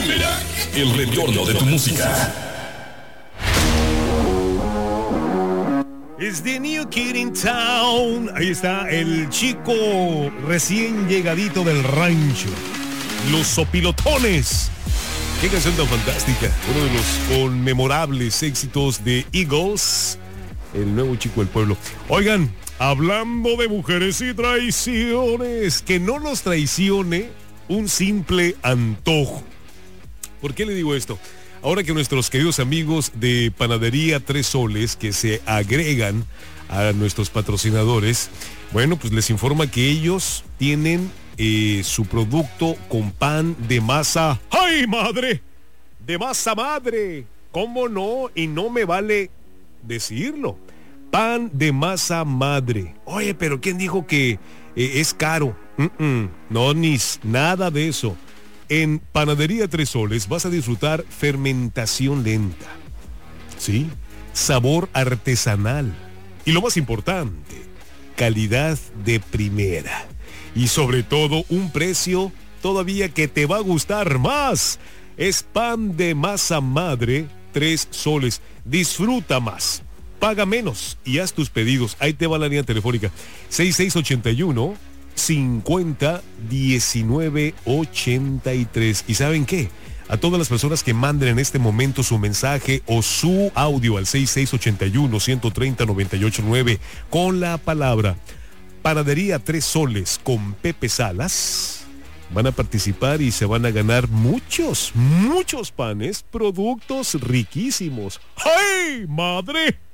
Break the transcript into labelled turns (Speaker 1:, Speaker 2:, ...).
Speaker 1: espera el retorno de tu música.
Speaker 2: It's the new kid in town. Ahí está el chico recién llegadito del rancho. Los Sopilotones. Qué canción tan fantástica. Uno de los conmemorables éxitos de Eagles. El nuevo chico del pueblo. Oigan, hablando de mujeres y traiciones, que no nos traicione un simple antojo. ¿Por qué le digo esto? Ahora que nuestros queridos amigos de Panadería Tres Soles, que se agregan a nuestros patrocinadores, bueno, pues les informa que ellos tienen su producto con pan de masa. ¡Ay, madre! De masa madre. ¿Cómo no? Y no me vale decirlo. Pan de masa madre. Oye, pero ¿quién dijo que es caro? No, ni nada de eso. En Panadería Tres Soles vas a disfrutar fermentación lenta, ¿sí? Sabor artesanal. Y lo más importante, calidad de primera. Y sobre todo, un precio todavía que te va a gustar más. Es pan de masa madre, 3 soles. Disfruta más. Paga menos y haz tus pedidos. Ahí te va la línea telefónica. 6681 50 19 83. ¿Y saben qué? A todas las personas que manden en este momento su mensaje o su audio al 6681 130 989 con la palabra Panadería Tres Soles con Pepe Salas, van a participar y se van a ganar muchos panes, productos riquísimos. ¡Ay, madre!